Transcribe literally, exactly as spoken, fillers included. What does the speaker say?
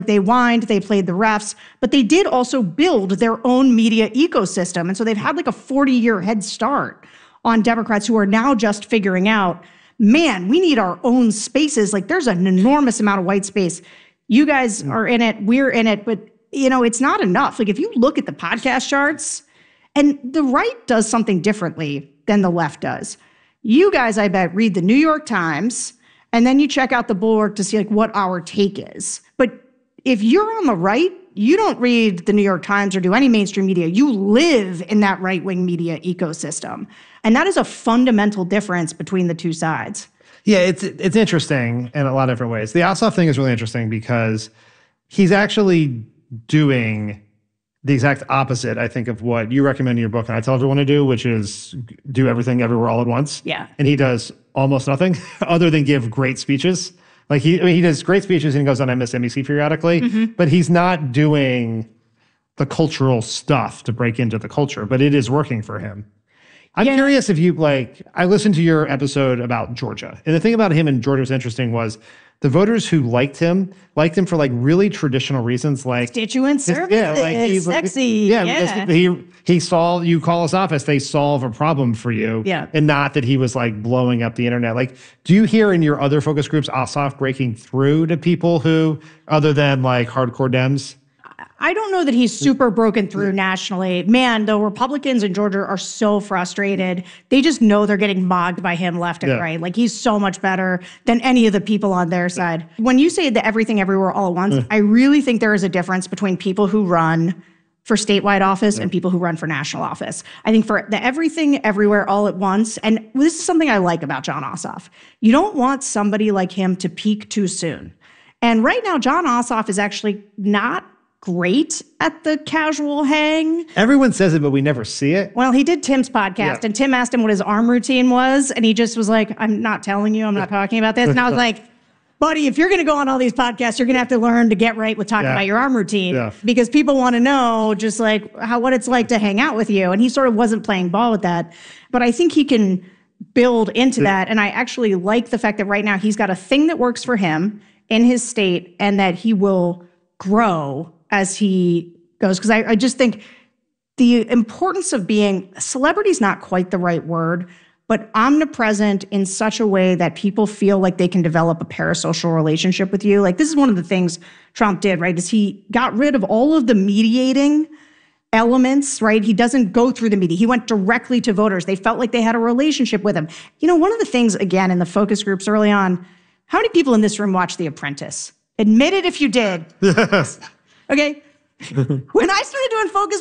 They whined, they played the refs, but they did also build their own media ecosystem. And so they've had like a forty-year head start on Democrats who are now just figuring out, man, we need our own spaces. Like there's an enormous amount of white space. You guys are in it, we're in it, but you know, it's not enough. Like if you look at the podcast charts, and the right does something differently than the left does. You guys, I bet, read the New York Times, and then you check out the Bulwark to see like what our take is. But if you're on the right, you don't read the New York Times or do any mainstream media. You live in that right-wing media ecosystem. And that is a fundamental difference between the two sides. Yeah, it's it's interesting in a lot of different ways. The Ossoff thing is really interesting because he's actually doing the exact opposite, I think, of what you recommend in your book and I tell everyone to do, which is do everything everywhere all at once. Yeah. And he does almost nothing other than give great speeches. Like he, I mean, he does great speeches and he goes on M S N B C periodically, mm-hmm. but he's not doing the cultural stuff to break into the culture, but it is working for him. I'm yeah. curious if you like, I listened to your episode about Georgia, and the thing about him in Georgia was interesting was the voters who liked him liked him for like really traditional reasons, like constituent service, yeah, like he's sexy, yeah, yeah. he he solved. You call his office, they solve a problem for you, yeah, and not that he was like blowing up the internet. Like, do you hear in your other focus groups Ossoff breaking through to people who, other than like hardcore Dems? I don't know that he's super broken through nationally. Man, the Republicans in Georgia are so frustrated. They just know they're getting mogged by him left and yeah. right. Like he's so much better than any of the people on their side. When you say the everything everywhere all at once, mm. I really think there is a difference between people who run for statewide office yeah. and people who run for national office. I think for the everything everywhere all at once, and this is something I like about Jon Ossoff, you don't want somebody like him to peak too soon. And right now, Jon Ossoff is actually not great at the casual hang. Everyone says it, but we never see it. Well, he did Tim's podcast, yeah. and Tim asked him what his arm routine was, and he just was like, I'm not telling you, I'm not talking about this. And I was like, buddy, if you're going to go on all these podcasts, you're going to have to learn to get right with talking yeah. about your arm routine, yeah. because people want to know just like how what it's like to hang out with you. And he sort of wasn't playing ball with that. But I think he can build into yeah. that, and I actually like the fact that right now he's got a thing that works for him in his state, and that he will grow as he goes. Because I, I just think the importance of being, celebrity is not quite the right word, but omnipresent in such a way that people feel like they can develop a parasocial relationship with you. Like this is one of the things Trump did, right? Is he got rid of all of the mediating elements, right? He doesn't go through the media. He went directly to voters. They felt like they had a relationship with him. You know, one of the things, again, in the focus groups early on, how many people in this room watched The Apprentice? Admit it if you did. Yes. Okay. When I started doing focus